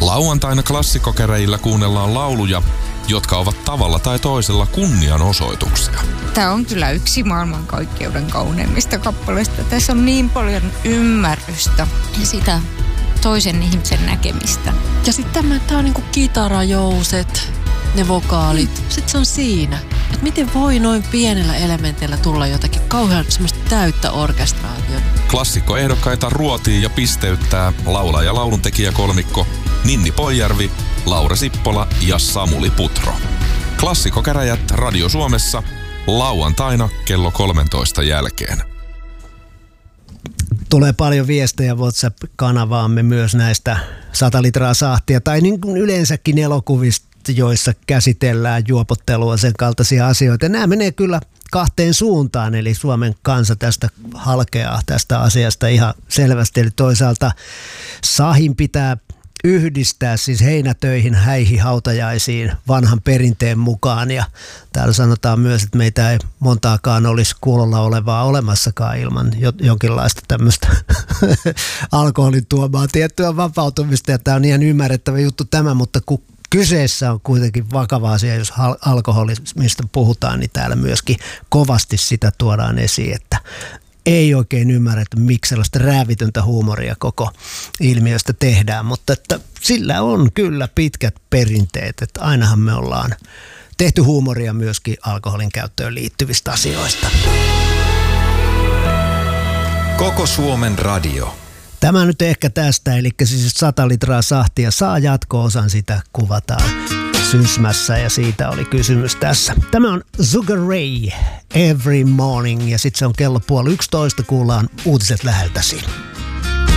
Lauantaina klassikkokäräjillä kuunnellaan lauluja, jotka ovat tavalla tai toisella kunnianosoituksia. Tämä on kyllä yksi maailmankaikkeuden kauneimmista kappaleista. Tässä on niin paljon ymmärrystä ja sitä toisen ihmisen näkemistä. Ja sitten tämä on niinku kitarajouset, ne vokaalit. Sitten se on siinä. Että miten voi noin pienellä elementillä tulla jotakin kauhean semmoista täyttä orkestraatiota. Klassikkoehdokkaita ruotii ja pisteyttää laulaja- ja lauluntekijäkolmikko Ninni Poijärvi, Laura Sippola ja Samuli Putro. Klassikkokäräjät Radio Suomessa lauantaina kello 13 jälkeen. Tulee paljon viestejä WhatsApp-kanavaamme myös näistä 100 litraa sahtia tai niin kuin yleensäkin elokuvista, joissa käsitellään juopottelua, sen kaltaisia asioita. Nämä menee kyllä kahteen suuntaan, eli Suomen kansa tästä halkeaa tästä asiasta ihan selvästi. Eli toisaalta sahin pitää yhdistää siis heinätöihin, häihin, hautajaisiin vanhan perinteen mukaan. Ja täällä sanotaan myös, että meitä ei montaakaan olisi kuulolla olevaa olemassakaan ilman jonkinlaista tämmöistä alkoholin tuomaa tiettyä vapautumista. Ja tämä on ihan ymmärrettävä juttu tämä, mutta kun kyseessä on kuitenkin vakava asia, jos alkoholismista puhutaan, niin täällä myöskin kovasti sitä tuodaan esiin, että ei oikein ymmärrä, että miksi sellaista räävitöntä huumoria koko ilmiöstä tehdään, mutta että sillä on kyllä pitkät perinteet, että ainahan me ollaan tehty huumoria myöskin alkoholin käyttöön liittyvistä asioista. Koko Suomen radio. Tämä nyt ehkä tästä, eli siis 100 litraa sahtia saa jatko-osan, sitä kuvataan Sysmässä ja siitä oli kysymys tässä. Tämä on Sugar Ray, Every Morning ja sitten se on kello 10:30, kuullaan uutiset läheltäsi.